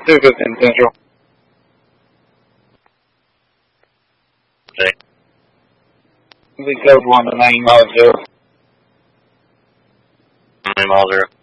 215 Central. Okay. The code 1 to 9 miles 0. 9 miles 0.